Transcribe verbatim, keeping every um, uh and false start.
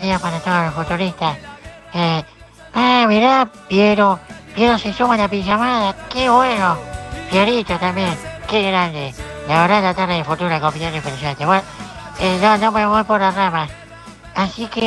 días para todos los futuristas. Eh, ah, mirá, Piero. Piero se suma a la pijamada. ¡Qué bueno! Pierito también. ¡Qué grande! La verdad, la tarde de futura con Piero y Feliciano. Bueno, eh, no, no me voy por las ramas. Así que...